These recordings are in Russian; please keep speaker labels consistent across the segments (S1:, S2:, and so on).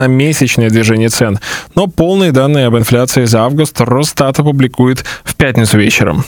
S1: на месячное движение цен. Но полные данные об инфляции за август Росстат опубликует в пятницу вечером.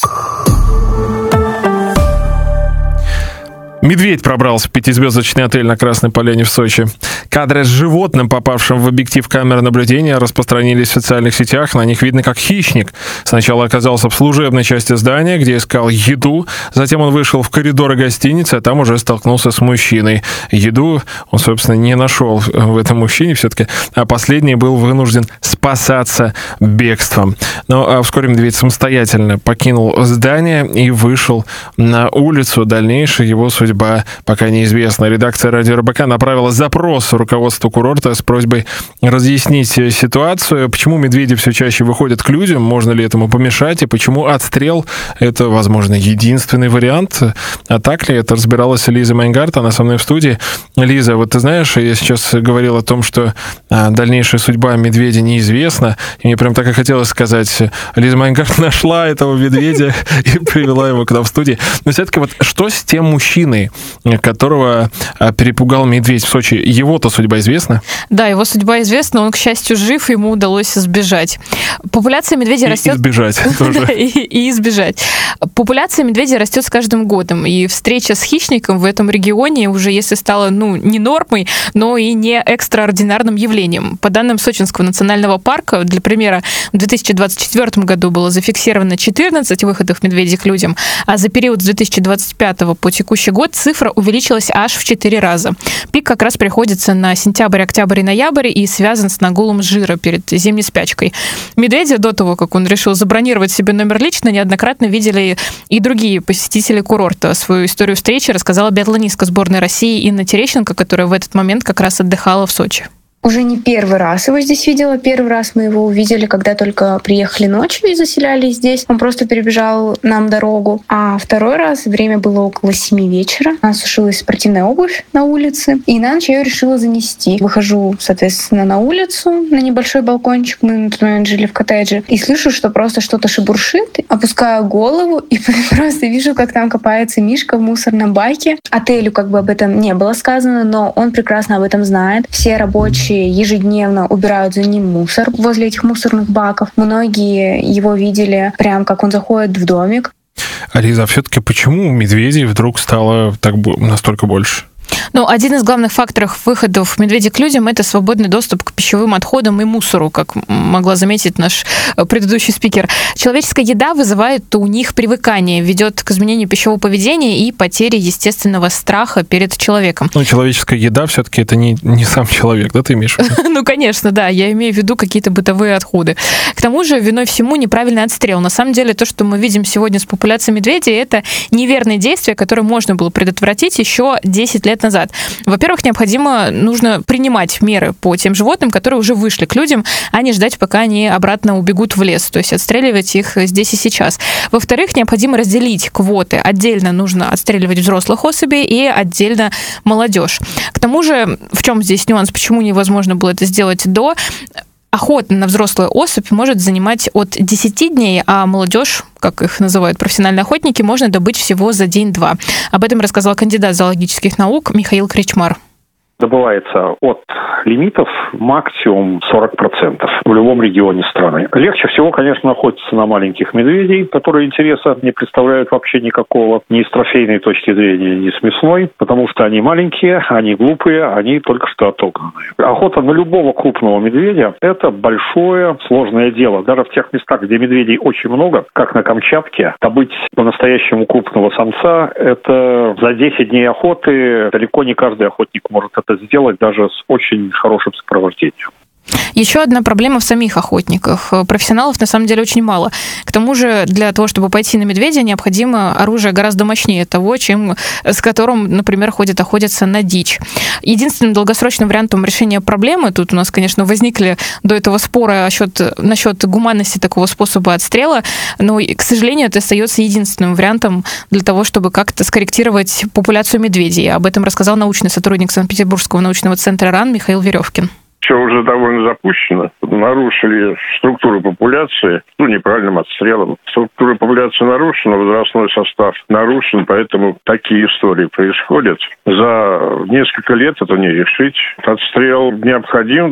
S1: Медведь пробрался в пятизвездочный отель на Красной Поляне в Сочи. Кадры с животным, попавшим в объектив камеры наблюдения, распространились в социальных сетях. На них видно, как хищник сначала оказался в служебной части здания, где искал еду. Затем он вышел в коридоры гостиницы, а там уже столкнулся с мужчиной. Еду он, собственно, не нашел в этом мужчине все-таки, а последний был вынужден спасаться бегством. Но вскоре медведь самостоятельно покинул здание и вышел на улицу. Дальнейшая его судьба пока неизвестна. Редакция радио РБК направила запрос руководству курорта с просьбой разъяснить ситуацию, почему медведи все чаще выходят к людям, можно ли этому помешать, и почему отстрел — это, возможно, единственный вариант. А так ли? Это разбиралась Лиза Майнгарт, она со мной в студии. Лиза, вот ты знаешь, я сейчас говорил о том, что дальнейшая судьба медведя неизвестна, и мне прям так и хотелось сказать, Лиза Майнгарт нашла этого медведя и привела его к нам в студии. Но все-таки вот что с тем мужчиной, которого перепугал медведь в Сочи? Его-то судьба известна?
S2: Да, его судьба известна, он, к счастью, жив, ему удалось сбежать. Популяция медведей растет...
S1: Избежать тоже.
S2: И избежать. Популяция медведей растет с каждым годом, и встреча с хищником в этом регионе уже, если стала, не нормой, но и не экстраординарным явлением. По данным Сочинского национального парка, для примера, в 2024 году было зафиксировано 14 выходов медведей к людям, а за период с 2025 по текущий год цифра увеличилась аж в 4 раза. Пик как раз приходится на сентябрь, октябрь и ноябрь и связан с нагулом жира перед зимней спячкой. Медведя до того, как он решил забронировать себе номер лично, неоднократно видели и другие посетители курорта. Свою историю встречи рассказала биатлонистка сборной России Инна Терещенко, которая в этот момент как раз отдыхала в Сочи.
S3: Уже не первый раз его здесь видела. Первый раз мы его увидели, когда только приехали ночью и заселялись здесь. Он просто перебежал нам дорогу. А второй раз время было около 7 вечера. У нас сушилась спортивная обувь на улице. И на ночь я ее решила занести. Выхожу, соответственно, на улицу, на небольшой балкончик. Мы на тот момент жили в коттедже. И слышу, что просто что-то шебуршит. Опускаю голову и просто вижу, как там копается Мишка в мусорном баке. Отелю об этом не было сказано, но он прекрасно об этом знает. Все рабочие ежедневно убирают за ним мусор возле этих мусорных баков. Многие его видели прям как он заходит в домик.
S1: Лиза, а все-таки почему медведей вдруг стало настолько больше?
S2: Один из главных факторов выходов медведей к людям — это свободный доступ к пищевым отходам и мусору, как могла заметить наш предыдущий спикер. Человеческая еда вызывает у них привыкание, ведет к изменению пищевого поведения и потере естественного страха перед человеком.
S1: Человеческая еда все-таки это не сам человек, да, ты имеешь в виду?
S2: Конечно, да, я имею в виду какие-то бытовые отходы. К тому же виной всему неправильный отстрел. На самом деле то, что мы видим сегодня с популяцией медведей, это неверные действия, которые можно было предотвратить еще 10 лет назад. Во-первых, нужно принимать меры по тем животным, которые уже вышли к людям, а не ждать, пока они обратно убегут в лес, то есть отстреливать их здесь и сейчас. Во-вторых, необходимо разделить квоты. Отдельно нужно отстреливать взрослых особей и отдельно молодежь. К тому же, в чем здесь нюанс, почему невозможно было это сделать до? Охота на взрослую особь может занимать от 10 дней, а молодежь, как их называют профессиональные охотники, можно добыть всего за день-два. Об этом рассказал кандидат зоологических наук Михаил Кречмар.
S4: Добывается от лимитов максимум 40% в любом регионе страны. Легче всего, конечно, охотиться на маленьких медведей, которые интереса не представляют вообще никакого, ни с трофейной точки зрения, ни с мясной, потому что они маленькие, они глупые, они только что отогнанные. Охота на любого крупного медведя – это большое, сложное дело. Даже в тех местах, где медведей очень много, как на Камчатке, добыть по-настоящему крупного самца – это за 10 дней охоты далеко не каждый охотник может это сделать даже с очень хорошим сопровождением.
S2: Еще одна проблема в самих охотниках. Профессионалов на самом деле очень мало. К тому же для того, чтобы пойти на медведя, необходимо оружие гораздо мощнее того, с которым, например, охотятся на дичь. Единственным долгосрочным вариантом решения проблемы, тут у нас, конечно, возникли до этого споры насчет гуманности такого способа отстрела, но, к сожалению, это остается единственным вариантом для того, чтобы как-то скорректировать популяцию медведей. Об этом рассказал научный сотрудник Санкт-Петербургского научного центра РАН Михаил Веревкин.
S5: Все уже довольно запущено. Нарушили структуру популяции, неправильным отстрелом. Структура популяции нарушена, возрастной состав нарушен, поэтому такие истории происходят. За несколько лет это не решить. Отстрел необходим.